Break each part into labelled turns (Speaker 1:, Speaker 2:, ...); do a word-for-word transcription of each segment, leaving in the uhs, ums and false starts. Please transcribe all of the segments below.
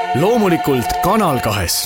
Speaker 1: loomulikult Kanal kahes.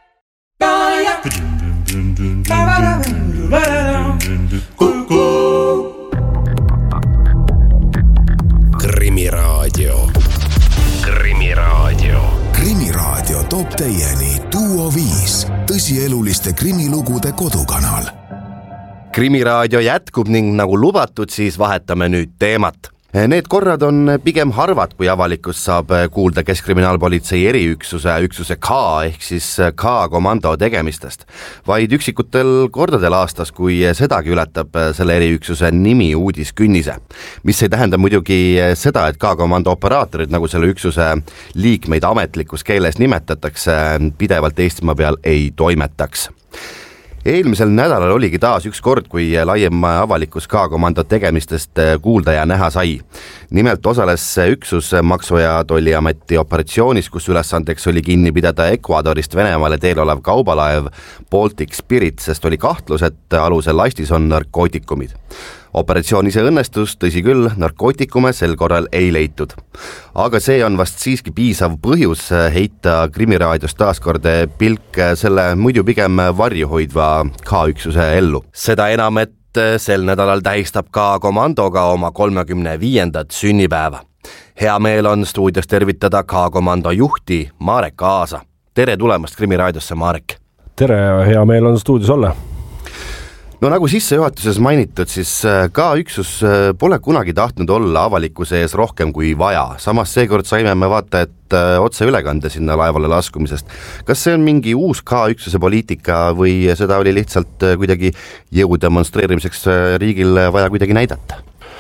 Speaker 2: Krimiraadio. Krimiraadio.
Speaker 3: Krimiraadio toob teieni Duo viis, tõsieluliste krimilugude kodukanal.
Speaker 4: Krimiraadio jätkub ning nagu lubatud, siis vahetame nüüd teemat. Need korrad on pigem harvad, kui avalikkus saab kuulda Keskkriminaalpolitsei eriüksuse üksuse K ehk siis K-komando tegemistest. Vaid üksikutel kordadel aastas, kui sedagi ületab selle eriüksuse nimi uudiskünnise. Mis ei tähenda muidugi seda, et K-komando operaatorid, nagu selle üksuse liikmeid ametlikus keeles nimetatakse, pidevalt Eestimaa peal ei toimetaks. Eelmisel nädalal oligi taas üks kord, kui laiem avalikkus K-komando tegemistest kuulda ja näha sai. Nimelt osales üksus Maksu- ja Tolliameti operatsioonis, kus ülesandeks oli kinni pidada Ecuadorist Venemaale teel olev kaubalaev Baltic Spirit, sest oli kahtlus, et alusel lastis on narkootikumid. Operatsioon ise õnnestus, tõsi küll, narkootikume sel korral ei leitud. Aga see on vast siiski piisav põhjus heita Krimiraadios taaskord pilk selle muidu pigem varjuhoidva K-üksuse ellu. Seda enam, et sel nädalal tähistab K-komandoga oma kolmekümne viiendat sünnipäeva. Hea meel on stuudios tervitada K-komando juhti Marek Aasa. Tere tulemast Krimiraadiosse, Marek!
Speaker 5: Tere, hea meel on stuudios olla.
Speaker 4: No nagu sissejuhatuses mainitud, siis K-üksus pole kunagi tahtnud olla avalikkuse ees rohkem kui vaja. Samas seekord saime me vaata, et otse ülekande sinna laevale laskumisest. Kas see on mingi uus K-üksuse poliitika või seda oli lihtsalt kuidagi jõu demonstreerimiseks riigil vaja kuidagi näidata?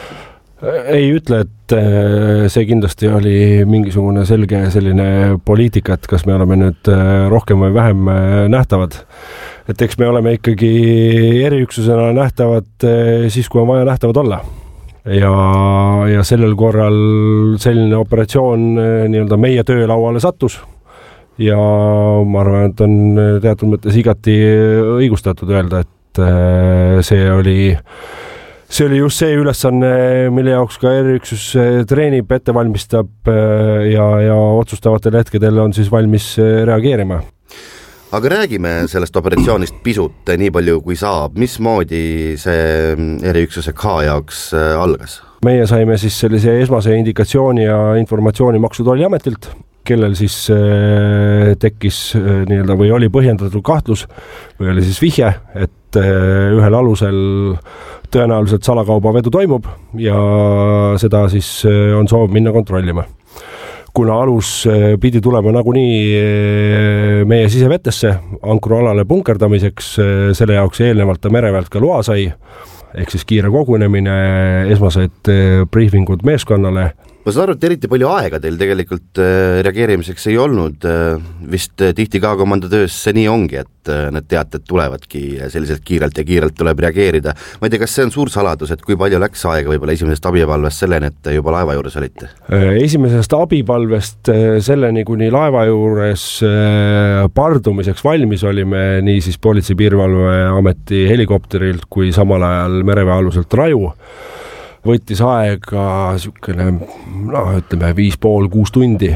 Speaker 5: Ei ütle, et see kindlasti oli mingisugune selge selline poliitika, et kas me oleme nüüd rohkem või vähem nähtavad. Et eks me oleme ikkagi eriüksusena nähtavad siis, kui on vaja nähtavad olla. Ja, ja sellel korral selline operatsioon nii-öelda meie töölauale sattus. Ja ma arvan, et on teatud mõttes igati õigustatud öelda, et see oli... See oli just see ülesanne, mille jaoks ka eriüksus treenib, ette valmistab ja, ja otsustavatel hetkedel on siis valmis reageerima.
Speaker 4: Aga räägime sellest operatsioonist pisut nii palju kui saab. Mismoodi see eriüksuse K jaoks algas?
Speaker 5: Meie saime siis sellise esmase indikatsiooni ja informatsiooni Maksu- ja Tolliametilt, kellel siis tekkis nii-öelda või oli põhjendatud kahtlus või oli siis vihje, et ühel alusel tõenäoliselt salakaubavedu toimub ja seda siis on soov minna kontrollima. Kuna alus pidi tulema nagunii meie sisevetesse ankuralale punkerdamiseks, selle jaoks eelnevalt ta mereväelt ka loa sai, ehk siis kiire kogunemine, esmased briefingud meeskonnale.
Speaker 4: Ma saan aru, et eriti palju aega teil tegelikult reageerimiseks ei olnud. Vist tihti K-komando töös see nii ongi, et need teated tulevadki selliselt kiirelt ja kiirelt tuleb reageerida. Ma ei tea, kas see on suur saladus, et kui palju läks aega võib-olla esimesest abipalvest selleni, et juba laeva juures olite?
Speaker 5: Esimesest abipalvest selleni, kuni laeva juures pardumiseks valmis olime, nii siis Politsei- Piirivalveameti helikopterilt kui samal ajal mereväe aluselt Raju. Võttis aega sükene, no, ütleme, viis pool, kuus tundi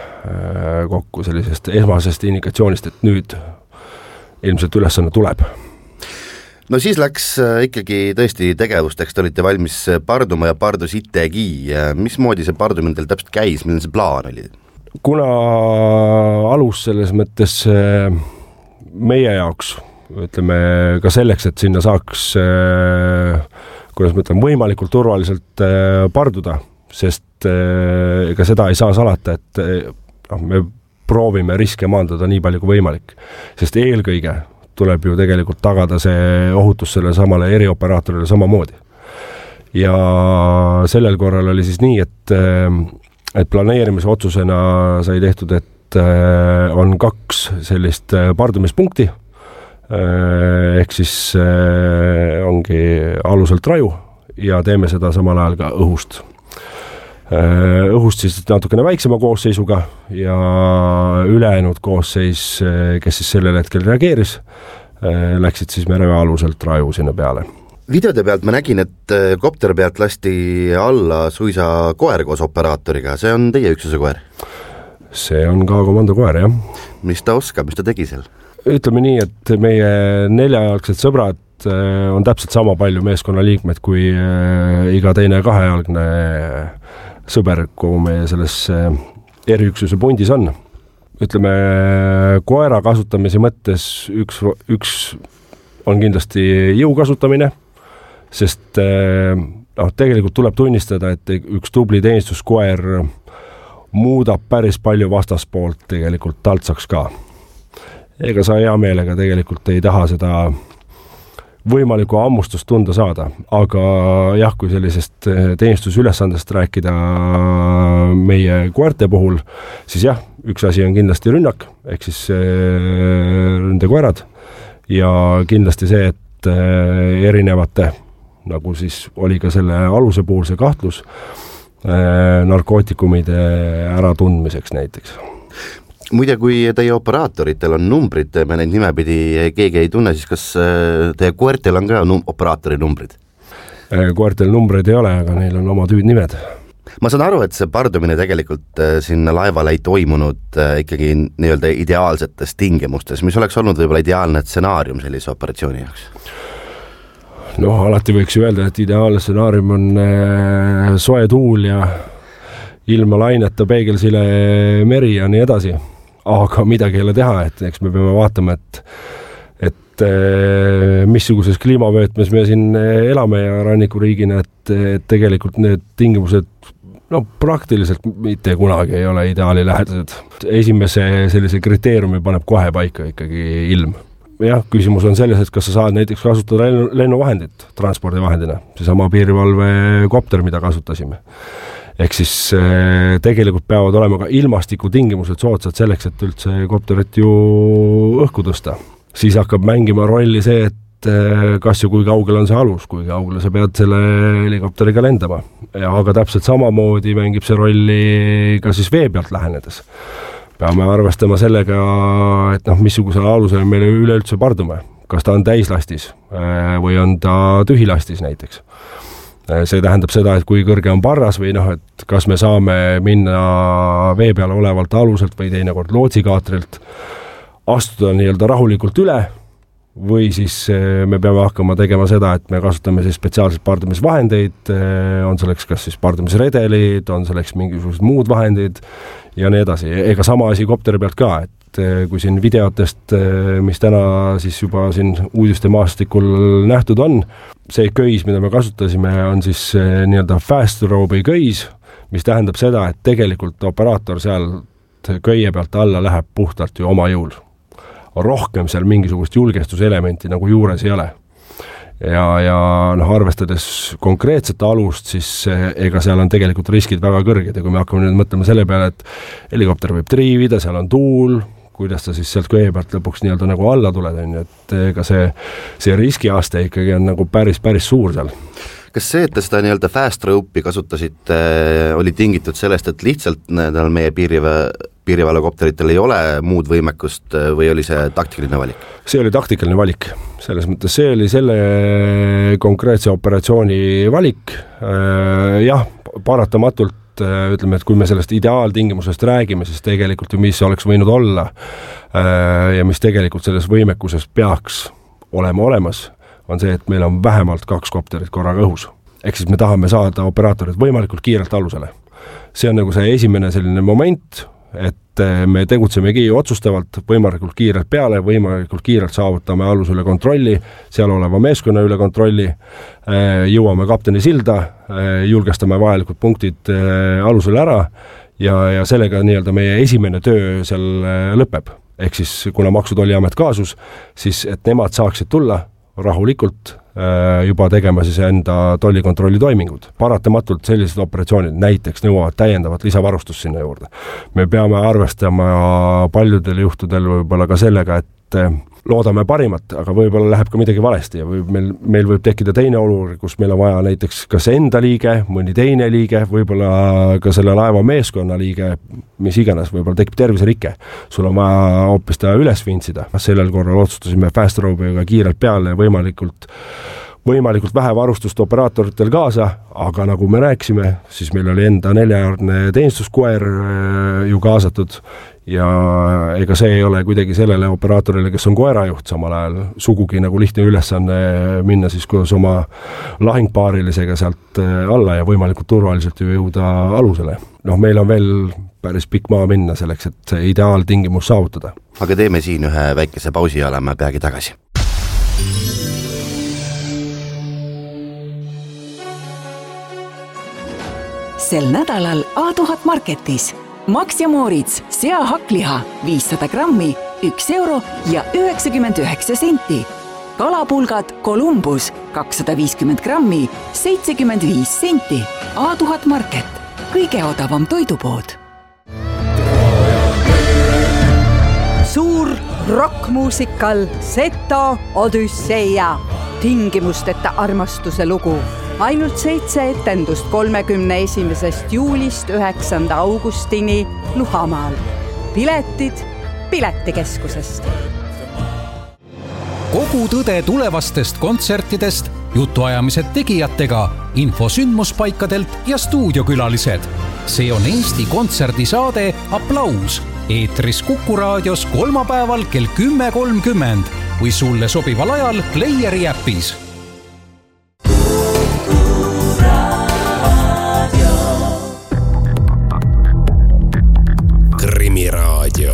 Speaker 5: kokku sellisest esmasest indikatsioonist, et nüüd ilmselt ülesanne tuleb.
Speaker 4: No siis läks ikkagi tõesti tegevusteks, te olite valmis parduma ja pardusitegi. Mismoodi see pardumine teil täpselt käis, milline see plaan oli?
Speaker 5: Kuna alus selles mõttes meie jaoks, ütleme ka selleks, et sinna saaks kuidas ma ütlen, võimalikult turvaliselt parduda, sest ega seda ei saa salata, et no, me proovime riske maandada nii palju kui võimalik, sest eelkõige tuleb ju tegelikult tagada see ohutus selle samale eriooperaatorile samamoodi. Ja sellel korral oli siis nii, et, et planeerimise otsusena sai tehtud, et on kaks sellist pardumispunkti, ehk siis ongi aluselt Raju ja teeme seda samal ajal ka õhust. Õhust siis natukene väiksema koosseisuga ja ülejäänud koosseis, kes siis sellel hetkel reageeris, läksid siis mereväe aluselt Raju sinna peale.
Speaker 4: Videode pealt ma nägin, et kopter pealt lasti alla suisa koer koos operaatoriga. See on teie üksuse koer?
Speaker 5: see on ka komandokoer, jah.
Speaker 4: Mis ta oskab, mis ta tegi seal?
Speaker 5: Ütleme nii, et meie neljajalgsed sõbrad on täpselt sama palju meeskonnaliikmed kui iga teine kahejalgne sõber, kuhu meie selles eriüksuse pundis on. Ütleme, koera kasutamise mõttes üks, üks on kindlasti jõu kasutamine, sest no, tegelikult tuleb tunnistada, et üks tubli teenistuskoer muudab päris palju vastaspoolt tegelikult taltsaks ka. Ega sa hea meelega tegelikult ei taha seda võimalikku ammustust tunda saada, aga jah, kui sellisest teenistusülesandest rääkida meie koerte puhul, siis jah, üks asi on kindlasti rünnak, ehk siis ründekoerad ja kindlasti see, et erinevate, nagu siis oli ka selle aluse puhul see kahtlus, narkootikumide äratundmiseks näiteks.
Speaker 4: Muide, kui teie operaatoritel on numbrid, me neid nimepidi keegi ei tunne, siis kas teie koertel on ka num- operaatori numbrid?
Speaker 5: Koertel numbreid ei ole, aga neil on oma tüüdnimed.
Speaker 4: Ma saan aru, et see pardumine tegelikult sinna laevale ei toimunud ikkagi nii-öelda ideaalsetes tingimustes, mis oleks olnud võib-olla ideaalne stsenaarium sellise operatsiooni jaoks?
Speaker 5: No alati võiks ju öelda, et ideaalne stsenaarium on soe tuul ja ilma laineta peegelsile meri ja nii edasi. Aga midagi ei ole teha, et eks me peame vaatama, et, et missuguses kliimavöötmes me siin elame ja rannikuriigina, et, et tegelikult need tingimused no praktiliselt mitte kunagi ei ole ideaali lähedased. Esimese sellise kriteeriumi paneb kohe paika ikkagi ilm. Jah, küsimus on selles, et kas sa saad näiteks kasutada lennuvahendit transpordivahendina, seesama piirivalve kopter, mida kasutasime. Ehk siis tegelikult peavad olema ka ilmastiku tingimused soodsad selleks, et üldse kopterit ju õhku tõsta. Siis hakkab mängima rolli see, et kas ju kui kaugel on see alus, kui kaugel sa pead selle helikopteriga lendama. Ja aga täpselt samamoodi mängib see rolli ka siis vee pealt lähenedes. Peame arvestama sellega, et noh, missugusele alusele meile üleüldse pardume. Kas ta on täislastis või on ta tühilastis näiteks. See tähendab seda, et kui kõrge on parras või noh, et kas me saame minna vee peal olevalt aluselt või teinekord lootsikaatrilt astuda nii-öelda rahulikult üle või siis me peame hakkama tegema seda, et me kasutame siis spetsiaalselt pardumisvahendeid, on selleks kas siis pardumisredelid, on selleks mingisugused muud vahendid ja nii edasi. Ega sama asi kopteri pealt ka, et kui siin videotest, mis täna siis juba siin uudiste maastikul nähtud on, see köis, mida me kasutasime, on siis nii-öelda fast rope'i köis, mis tähendab seda, et tegelikult operaator seal köie pealt alla läheb puhtalt ju oma jõul. Rohkem seal mingisugust julgestuselementi nagu juures ei ole. Ja, ja noh, arvestades konkreetset alust, siis ega seal on tegelikult riskid väga kõrged ja kui me hakkame nüüd mõtlema selle peale, et helikopter võib triivida, seal on tuul, kuidas ta siis sealt köie pealt lõpuks nii-öelda nagu alla tuled, et ega see, see riskiaste ikkagi on nagu päris, päris suur seal.
Speaker 4: Kas see, et te seda nii-öelda fast rope'i kasutasite, oli tingitud sellest, et lihtsalt näedal meie piiriväe piirivalvekopteritel ei ole muud võimekust või oli see taktikaline valik?
Speaker 5: See oli taktikaline valik. Selles mõttes see oli selle konkreetse operatsiooni valik. Jah, paratamatult ütleme, et kui me sellest ideaaltingimusest räägime, siis tegelikult ju mis oleks võinud olla ja mis tegelikult selles võimekuses peaks olema olemas, on see, et meil on vähemalt kaks kopterit korraga õhus. Ehk siis me tahame saada operaatorid võimalikult kiirelt alusele. See on nagu see esimene selline moment, et me tegutsemegi otsustavalt võimalikult kiirelt peale, võimalikult kiirelt saavutame alus üle kontrolli, seal oleva meeskonna üle kontrolli, jõuame kapteni silda, julgestame vajalikud punktid alusele ära ja, ja sellega nii-öelda meie esimene töö seal lõpeb. Ehk siis kuna Maksutolliamet kaasus, siis et nemad saaksid tulla rahulikult juba tegema siis enda tollikontrolli toimingud. Paratamatult sellised operatsioonid näiteks nõuavad täiendavat lisavarustust sinna juurde. Me peame arvestama paljudel juhtudel võib-olla ka sellega, et loodame parimat, aga võib-olla läheb ka midagi valesti ja võib meil, meil võib tekkida teine olukord, kus meil on vaja näiteks kas enda liige, mõni teine liige, võib-olla ka selle laeva meeskonna liige, mis iganes, võib-olla tekib terviserike. Sul on vaja hoopis ta üles vintsida. Sellel korral otsustasime fast rope'iga kiirelt peale võimalikult võimalikult vähe varustust operaatoritel kaasa, aga nagu me rääkisime, siis meil oli enda neljajaardne teenistuskoer ju kaasatud ja ega see ei ole kuidagi sellele operaatorile, kes on koerajuht samal ajal, sugugi nagu lihtne ülesanne minna siis koos oma lahingpaarilisega sealt alla ja võimalikult turvaliselt ju jõuda alusele. Noh, meil on veel päris pikk maa minna selleks, et see ideaaltingimus saavutada.
Speaker 4: Aga teeme siin ühe väikese pausi ja oleme peagi tagasi.
Speaker 2: Sel nädalal A tuhat Marketis Max ja Moritz seahakliha viissada grammi, üks euro ja üheksakümmend üheksa senti. Kalapulgad Columbus kakssada viiskümmend grammi, seitsekümmend viis senti. A tuhat Market, kõige odavam toidupood.
Speaker 6: Suur rockmuusikal Seto Odüsseia, tingimusteta armastuse lugu. Ainult seitse etendust kolmekümne esimesest juulist üheksanda augustini Luhamaal. Piletid Piletikeskusest.
Speaker 7: Kogu tõde tulevastest kontsertidest, jutuajamised tegijatega, info sündmuspaikadelt ja stuudiokülalised. See on Eesti kontserdisaade Applaus. Eetris Kuku raadios kolmapäeval kell kümme kolmkümmend või sulle sobival ajal Playeri äpis.
Speaker 3: Krimiraadio.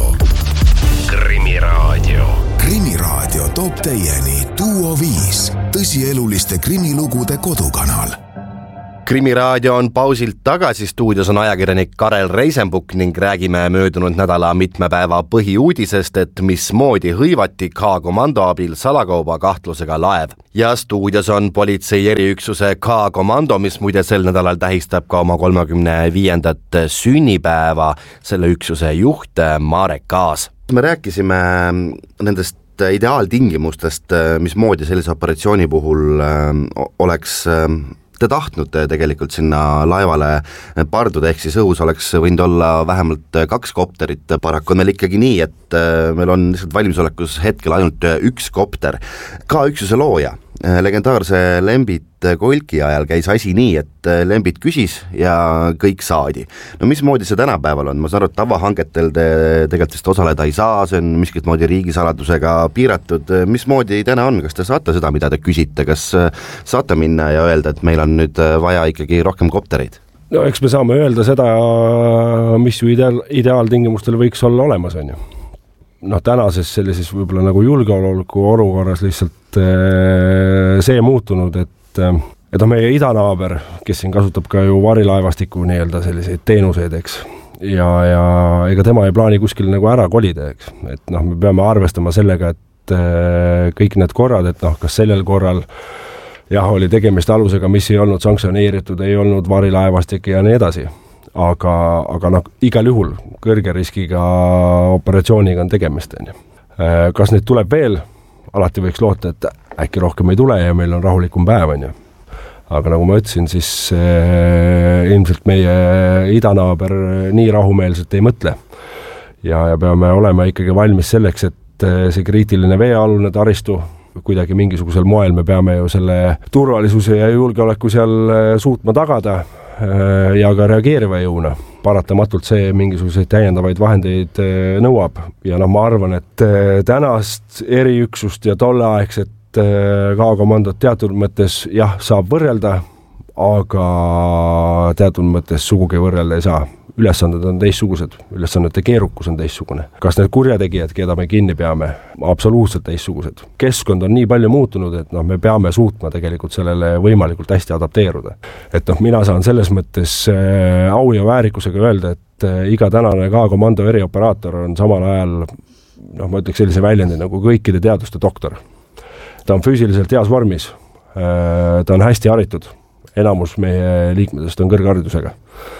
Speaker 3: Krimiraadio. Krimiraadio toob teieni Duo viis, tõsieluliste krimilugude kodukanal.
Speaker 4: Krimiraadio on pausilt tagasi, stuudios on ajakirjanik Karel Reisenbuk ning räägime möödunud nädala mitme päeva põhiuudisest, et mismoodi hõivati K-komando abil salakauba kahtlusega laev. Ja stuudios on politsei eriüksuse K-komando, mis muide sel nädalal tähistab ka oma kolmekümne viiendat sünnipäeva, selle üksuse juht Marek Aas. Me rääkisime nendest ideaaltingimustest, mismoodi sellise operatsiooni puhul oleks te tahtnud tegelikult sinna laevale parduda, ehk siis õhus oleks võinud olla vähemalt kaks kopterit. Paraku on meil ikkagi nii, et meil on lihtsalt valmisolekus hetkel ainult üks kopter. Ka üksuse looja, legendaarse Lembit Kolki ajal käis asi nii, et Lembit küsis ja kõik saadi. No mismoodi see tänapäeval on? Ma saan aru, et tavahangetel te tegelikult vist osaleda ei saa, see on miskit moodi riigisaladusega piiratud. Mismoodi täna on? Kas te saate seda, mida te küsite? Kas saate minna ja öelda, et meil on nüüd vaja ikkagi rohkem koptereid?
Speaker 5: No eks me saame öelda seda, mis ju ideaal, ideaaltingimustel võiks olla olemas, on ju. Noh, tänases sellises võib-olla nagu julgeoleku olukorras lihtsalt see muutunud, et et on meie idanaaber, kes siin kasutab ka ju varilaevastiku nii-öelda selliseid teenuseid, eks. Ja, ja ega tema ei plaani kuskil nagu ära kolida, eks. Et noh, me peame arvestama sellega, et kõik need korrad, et noh, kas sellel korral jah, oli tegemist alusega, mis ei olnud sanktsioneeritud, ei olnud varilaevastik ja nii edasi. Aga, aga noh, igal juhul kõrge riskiga operatsiooniga on tegemist. Kas neid tuleb veel? Alati võiks loota, et äkki rohkem ei tule ja meil on rahulikum päev, on ju. Aga nagu ma ütlesin, siis eh, ilmselt meie idanaaber nii rahumeelselt ei mõtle. Ja, ja peame olema ikkagi valmis selleks, et see kriitiline veealune taristu, kuidagi mingisugusel moel me peame ju selle turvalisuse ja julgeoleku seal suutma tagada ja ka reageeriva jõuna. Paratamatult see mingisuguseid täiendavaid vahendeid nõuab ja noh, ma arvan, et tänast eriüksust ja tolleaegset K-komandot teatud mõttes jah, saab võrrelda, aga teatud mõttes sugugi võrrelda ei saa. Ülesanded on teistsugused, ülesannete keerukus on teistsugune. Kas need kurjategijad, keda me kinni peame, absoluutselt teistsugused. Keskkond on nii palju muutunud, et noh, me peame suutma tegelikult sellele võimalikult hästi adapteeruda. Et noh, mina saan selles mõttes au ja väärikusega öelda, et iga tänane K-komando erioperaator on samal ajal, noh, ma ütleks sellise väljendi nagu kõikide teaduste doktor. Ta on füüsiliselt heas vormis, ta on hästi haritud, enamus meie liikmetest on kõrgharidusega.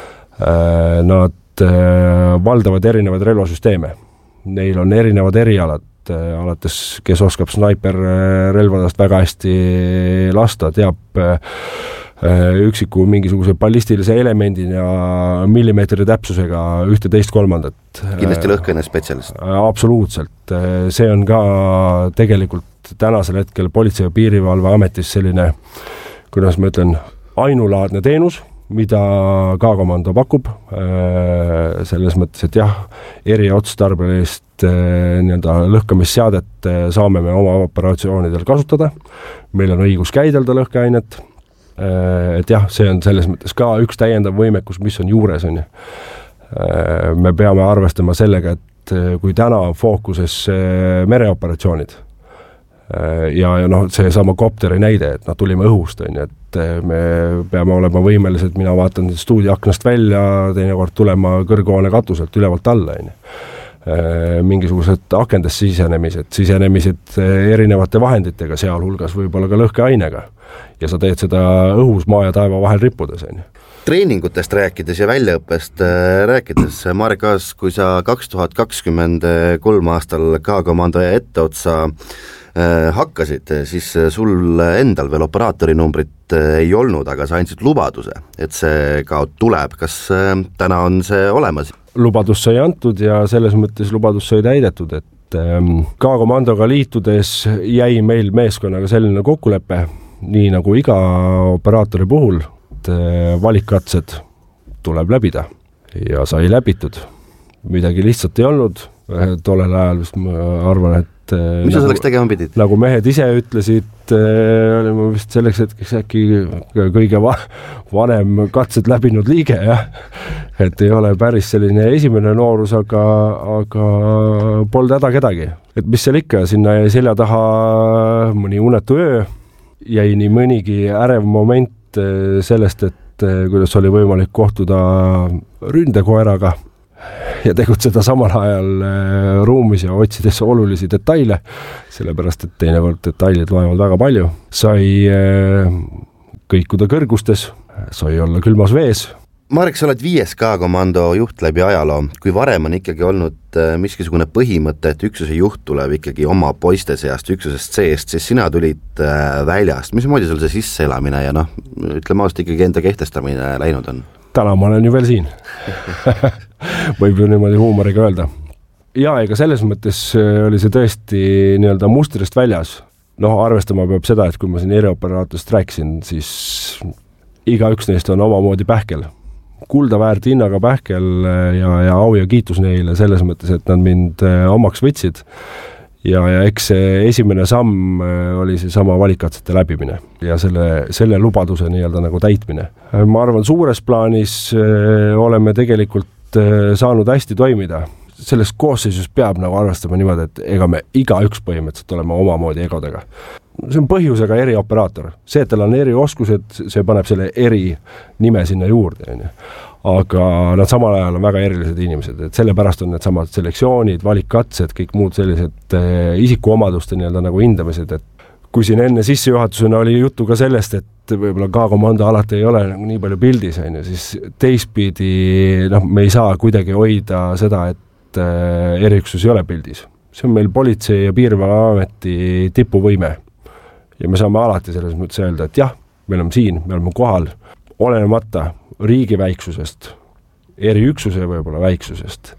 Speaker 5: Nad valdavad erinevaid relvasüsteeme. Neil on erinevad erialad, alates kes oskab snaiperrelvadest väga hästi lasta, teab üksiku mingisuguse ballistilise elemendina ja millimeetri täpsusega ühte teist kolmandat.
Speaker 4: Kindlasti lõhkeaine spetsialist.
Speaker 5: Absoluutselt. See on ka tegelikult tänasel hetkel Politsei- ja Piirivalveametis selline, kuidas ma ütlen, ainulaadne teenus, mida K-komando pakub. Selles mõttes, et jah, eriotstarbelist nii-öelda lõhkamisseadet saame me oma operatsioonidel kasutada. Meil on õigus käidelda lõhkeainet. Et jah, see on selles mõttes ka üks täiendav võimekus, mis on juures. On. Me peame arvestama sellega, et kui täna on fookuses mereoperatsioonid ja, ja noh, see sama kopteri näide, et noh, tulime õhust, on, et me peame olema võimelised, mina vaatan stuudioaknast välja, teinekord tulema kõrghoone katuselt ülevalt alla. On. Mingisugused akendest sisenemised, sisenemised erinevate vahenditega, sealhulgas võib-olla ka lõhkeainega. Ja sa teed seda õhus maa ja taeva vahel rippudes. On.
Speaker 4: Treeningutest rääkides ja väljaõppest rääkides, Marek Aas, kui sa kaks tuhat kakskümmend kolm aastal K-komando etteotsa hakkasid, siis sul endal veel operaatori numbrit ei olnud, aga sa andsid lubaduse, et see ka tuleb. Kas täna on see olemas?
Speaker 5: Lubadus sai antud ja selles mõttes lubadus sai täidetud, et K-komandoga liitudes jäi meil meeskonnaga selline kokkulepe, nii nagu iga operaatori puhul, et valikkatsed tuleb läbida ja sai läbitud. Midagi lihtsalt ei olnud, tollel ajal vist ma arvan, et
Speaker 4: mis
Speaker 5: nagu,
Speaker 4: sa selleks tegema pidid?
Speaker 5: Nagu mehed ise ütlesid, olime vist selleks hetkeks äkki kõige va- vanem katsed läbinud liige, jah. Et ei ole päris selline esimene noorus, aga, aga polnud häda kedagi. Et mis seal ikka, sinna jäi selja taha mõni unetu öö, jäi nii mõnigi ärev moment sellest, et kuidas oli võimalik kohtuda ründekoeraga ja tegutseda samal ajal ruumis ja otsides olulisi detaile, sellepärast, et teinekord detailid loevad väga palju. Sai kõikuda kõrgustes, sai olla külmas vees.
Speaker 4: Marek, sa oled viies K-komando juht läbi ajaloo. Kui varem on ikkagi olnud miskisugune põhimõte, et üksuse juht tuleb ikkagi oma poiste seast, üksusest seest, siis sina tulid väljast. Mismoodi sul see sisseelamine ja noh, ütleme aasta ikkagi enda kehtestamine läinud on?
Speaker 5: Täna ma olen ju veel siin. Võib ju niimoodi huumoriga öelda. Ja ega selles mõttes oli see tõesti nii-öelda mustrist väljas. Noh, arvestama peab seda, et kui ma siin erioperaatorist rääkisin, siis iga üks neist on omamoodi pähkel. Kulda väärt hinnaga pähkel ja, ja au ja kiitus neile selles mõttes, et nad mind omaks võtsid. Ja, ja eks see esimene samm oli see sama valikkatsete läbimine ja selle, selle lubaduse nii-öelda nagu täitmine. Ma arvan, suures plaanis oleme tegelikult saanud hästi toimida. Selles koosseisus peab nagu arvestama niimoodi, et ega me iga üks põhimõtteliselt oleme omamoodi egodega. See on põhjusega erioperaator. See, et tal on erioskused, see paneb selle eri nime sinna juurde. Aga nad samal ajal on väga erilised inimesed, et sellepärast on need samad selektsioonid, valikkatsed, kõik muud sellised isikuomaduste nii-öelda nagu hindamised, et kui siin enne sissejuhatusena oli juttu ka sellest, et võib-olla K-komando alati ei ole nagu nii palju pildis, siis teistpidi noh, me ei saa kuidagi hoida seda, et eriüksus ei ole pildis. See on meil Politsei- ja Piirivalveameti tipuvõime ja me saame alati selles mõttes öelda, et jah, me oleme siin, me oleme kohal, olenemata riigi väiksusest, eriüksuse võib-olla väiksusest.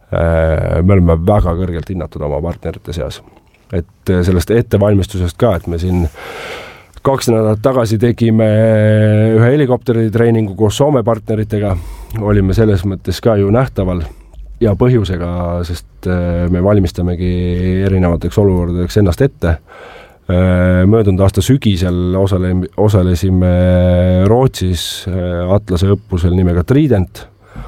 Speaker 5: Me oleme väga kõrgelt hinnatud oma partnerite seas. Et sellest ettevalmistusest ka, et me siin kaks nädalat tagasi tegime ühe helikopteri treeningu koos Soome partneritega, olime selles mõttes ka ju nähtaval ja põhjusega, sest me valmistamegi erinevateks olukordadeks ennast ette. Möödunud aasta sügisel osale, osalesime Rootsis Atlase õppusel nimega Trident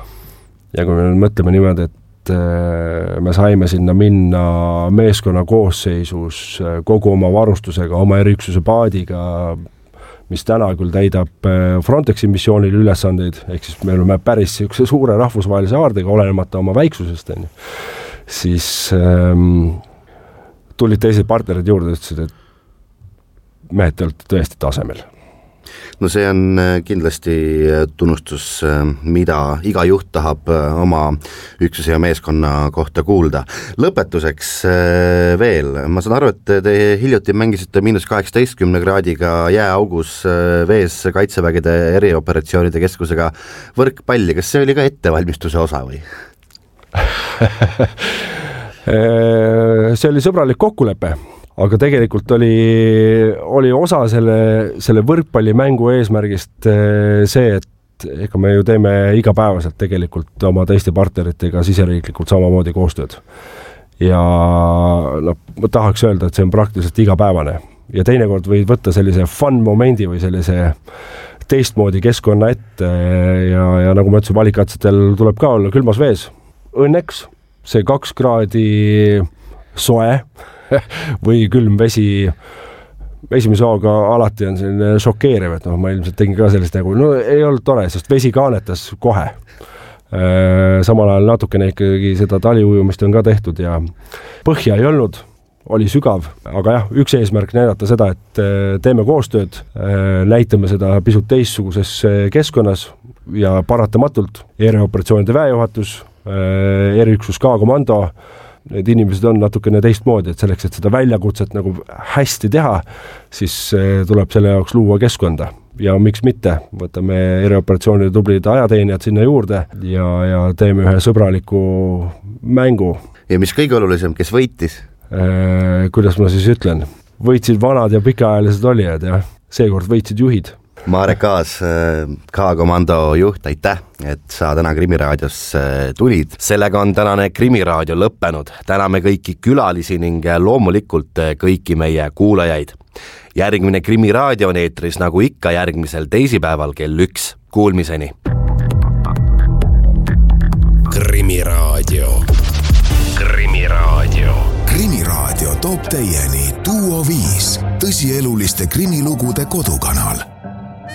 Speaker 5: ja kui me mõtleme niimoodi, et me saime sinna minna meeskonna koosseisus kogu oma varustusega, oma eriüksuse paadiga, mis täna küll täidab Frontexi missioonil ülesandeid, ehk siis me oleme päris suure rahvusvahelise aardega, olenemata oma väiksusest, siis ähm, tulid teised partnerid juurde, ütlesid, et mehed, te olete tõesti tasemel.
Speaker 4: no see on kindlasti tunnustus, mida iga juht tahab oma üksuse ja meeskonna kohta kuulda. Lõpetuseks veel, ma saan aru, et te hiljuti mängisite miinus kaheksateistkümne kraadiga jääaugus vees Kaitsevägede erioperatsioonide keskusega võrkpalli, kas see oli ka ettevalmistuse osa või?
Speaker 5: See oli sõbralik kokkulepe, aga tegelikult oli, oli osa selle, selle võrkpallimängu eesmärgist see, et ega me ju teeme igapäevaselt tegelikult oma teiste partneritega siseriiklikult samamoodi koostööd. Ja no, ma tahaks öelda, et see on praktiliselt igapäevane. Ja teinekord võid võtta sellise fun momendi või sellise teistmoodi keskkonna ette ja, ja nagu ma ütlesin, valikatsetel tuleb ka olla külmas vees. Õnneks see kaks kraadi soe või külm vesi esimese hooga alati on selline šokeeriv, et noh, ma ilmselt tegin ka sellist nagu, no ei olnud tore, sest vesi kaanetas kohe. Samal ajal natukene ikkagi seda taliujumist on ka tehtud ja põhja ei olnud, oli sügav, aga jah, üks eesmärk näidata seda, et teeme koostööd, näitame seda pisut teistsuguses keskkonnas ja paratamatult erioperatsioonide väejuhatus, eriüksus K-komando, need inimesed on natukene teistmoodi, et selleks, et seda väljakutset nagu hästi teha, siis tuleb selle jaoks luua keskkonda. Ja miks mitte, võtame erioperatsioonide tublid ajateenijad sinna juurde ja, ja teeme ühe sõbraliku mängu.
Speaker 4: Ja mis kõige olulisem, kes võitis?
Speaker 5: Äh, kuidas ma siis ütlen? Võitsid vanad ja pikaajalised olijad ja seekord võitsid juhid.
Speaker 4: Marek Aas, K-komando juht, aitäh, et sa täna Krimiraadios tulid. Sellega on tänane Krimiraadio lõppenud. Täname kõiki külalisi ning loomulikult kõiki meie kuulajaid. Järgmine Krimiraadio on eetris nagu ikka järgmisel teisipäeval kell üks. Kuulmiseni.
Speaker 3: Krimiraadio. Krimiraadio.
Speaker 8: Krimiraadio toob teieni Duo viis, tõsieluliste krimilugude kodukanal.